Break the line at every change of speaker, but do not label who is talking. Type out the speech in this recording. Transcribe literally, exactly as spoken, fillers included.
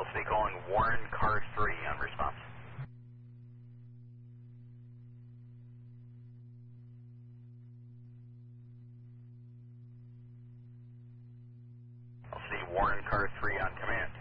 L C calling Warren Car three on response. L C Warren Car three on command.